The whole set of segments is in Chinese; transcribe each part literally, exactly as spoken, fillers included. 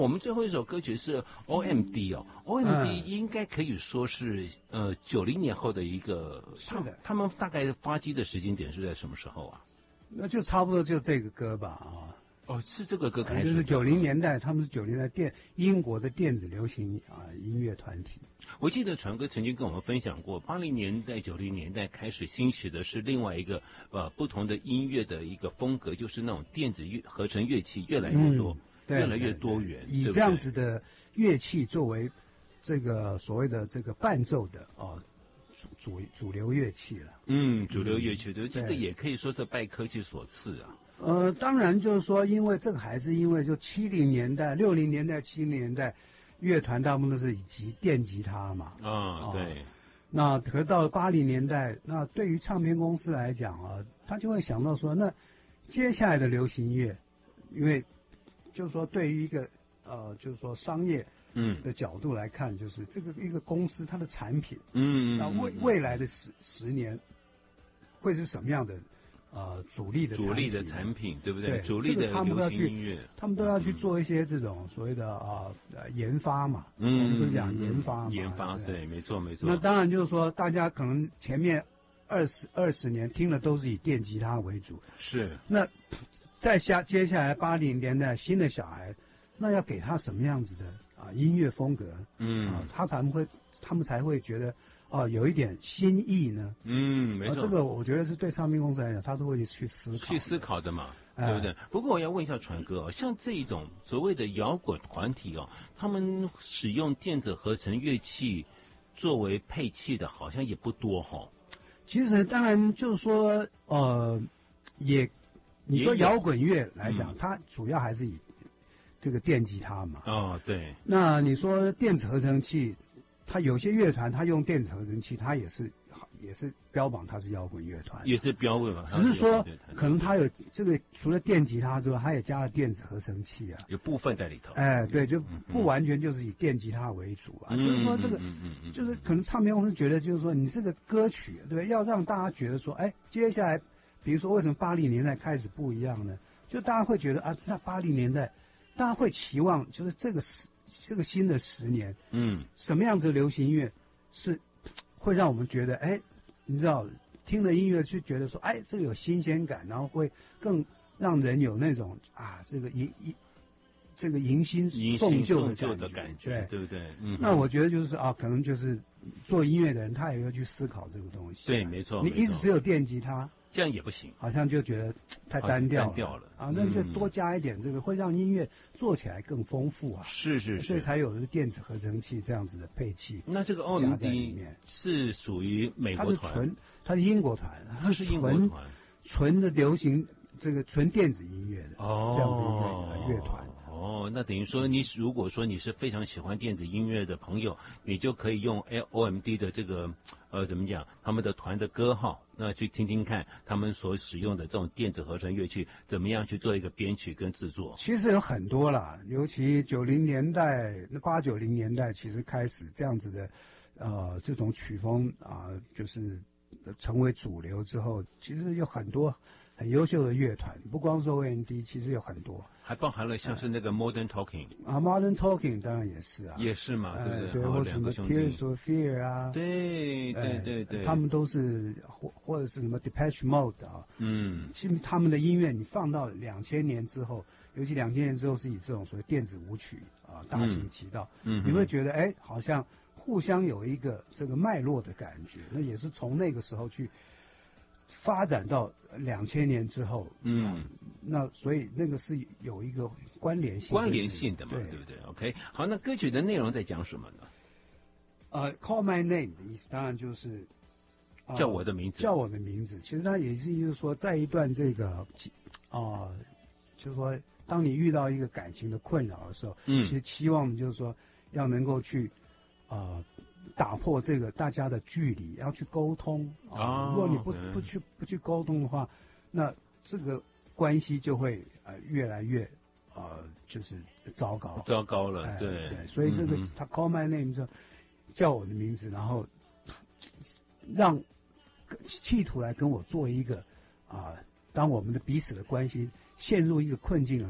我们最后一首歌曲是 O M D 哦 ，O M D 应该可以说是呃九零年后的一个， 是的， 他们大概发迹的时间点是在什么时候啊？ 那就差不多就这个歌吧啊。 哦，是这个歌开始， 就是九零年代，他们是九零年代电英国的电子流行啊音乐团体。 我记得传哥曾经跟我们分享过，八零年代、九零年代开始兴起的是另外一个呃不同的音乐的一个风格，就是那种电子乐合成乐器越来越多。嗯越来越多元， 以这样子的乐器作为这个所谓的这个伴奏的哦主主主流乐器了。 嗯，主流乐器对，这个也可以说是拜科技所赐啊。 呃，当然就是说，因为这个还是因为就七零年代、六零年代、七零年代乐团大部分都是以及电吉他嘛。 啊、哦，对。 哦那可是到了八零年代，那对于唱片公司来讲啊，他就会想到说，那接下来的流行乐，因为就是说，对于一个呃，就是说商业嗯的角度来看，就是这个一个公司它的产品，嗯，那未未来的十十年会是什么样的呃主力的主力的产品，对不对？ 对， 主力的流行音乐， 他们都要去做一些这种所谓的啊呃研发嘛，嗯，我们不是讲研发嘛， 研发对，没错没错。 那当然就是说，大家可能前面二十二十年听的都是以电吉他为主， 是那。再下接下来八零年代新的小孩，那要给他什么样子的啊音乐风格？嗯，啊，他才会他们才会觉得哦、啊、有一点新意呢。 嗯，没错、啊， 这个我觉得是对唱片公司来讲，他都会去思考去思考的嘛，哎、对不对？不过我要问一下传哥哦，像这一种所谓的摇滚团体哦，他们使用电子合成乐器作为配器的，好像也不多哈、哦。 其实当然就是说呃也。你说摇滚乐来讲、嗯，它主要还是以这个电吉他嘛。 哦，对。 那你说电子合成器，它有些乐团它用电子合成器，它也是也是标榜它是摇滚乐团， 也是标榜。 只是说可能它有这个除了电吉他之外，它也加了电子合成器啊， 有部分在里头。 哎，对，就不完全就是以电吉他为主啊。嗯、就是说这个，嗯嗯嗯、就是可能唱片公司觉得就是说你这个歌曲，对不对？要让大家觉得说，哎，接下来。比如说，为什么八零年代开始不一样呢？就大家会觉得啊，那八零年代，大家会期望就是这个十这个新的十年，嗯，什么样子的流行乐是会让我们觉得，哎，你知道，听了音乐就觉得说，哎，这个有新鲜感，然后会更让人有那种啊，这个迎迎这个迎新送旧的感觉，对对不对？嗯， 那我觉得就是啊，可能就是做音乐的人，他也要去思考这个东西。 对，没错。 你一直只有电吉他。 这样也不行， 好像就觉得太单调了， 单调了啊！那就多加一点这个，会让音乐做起来更丰富啊。 是是是， 所以才有了电子合成器这样子的配器。 那这个 O M D 是属于美国团， 它是纯，它是英国团， 它是英国团， 纯的流行这个纯电子音乐的哦， 这样子一个乐团。 哦，那等于说你如果说你是非常喜欢电子音乐的朋友，你就可以用 O M D 的这个呃怎么讲，他们的团的歌号，那去听听看他们所使用的这种电子合成乐器怎么样去做一个编曲跟制作。 其实有很多啦，尤其九零年代、那八九零年代，其实开始这样子的呃这种曲风啊、呃，就是成为主流之后，其实有很多。很优秀的乐团，不光是 O M D， 其实有很多， 还包含了像是那个 Modern Talking 啊 ，Modern Talking 当然也是啊， 也是嘛，对不对？ 对，或什么 Tears of Fear 啊， 对对对对， 他们都是或或者是什么 Depeche Mode 啊，嗯，其实他们的音乐你放到两千年之后，尤其两千年之后是以这种所谓电子舞曲啊大行其道，嗯，你会觉得哎，好像互相有一个这个脉络的感觉，那也是从那个时候去。发展到两千年之后，嗯，那所以那个是有一个关联性、 关联性的嘛，对, 对不对 ？OK， 好，那歌曲的内容在讲什么呢？ 呃 ，Call my name 的意思当然就是、 呃、叫我的名字， 叫我的名字。其实它也是就是说，在一段这个啊、呃，就是说，当你遇到一个感情的困扰的时候，嗯，其实期望就是说要能够去啊。呃打破这个大家的距离，要去沟通啊！如果你不不去不去沟通的话，那这个关系就会呃越来越呃就是糟糕， 糟糕了。 哎、 对, 对，所以这个、嗯、他 call my name 就叫我的名字，然后让企图来跟我做一个啊、呃，当我们的彼此的关系陷入一个困境的时候，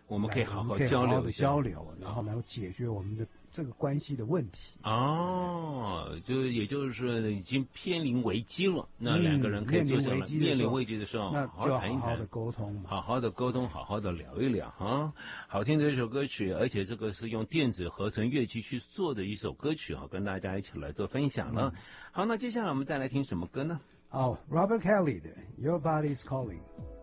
我们可以好好交流好好的交流，然后来解决我们的这个关系的问题。 哦，就也就是已经偏临危机了，那两个人可以坐下来，面临危机的时候， 那就要好好的沟通， 好好的沟通，好好的聊一聊啊。好听的一首歌曲，而且这个是用电子合成乐器去做的一首歌曲，好跟大家一起来做分享了。嗯、好，那接下来我们再来听什么歌呢？ 哦、oh, ，Robert Kelly 的《Your Body's Calling》。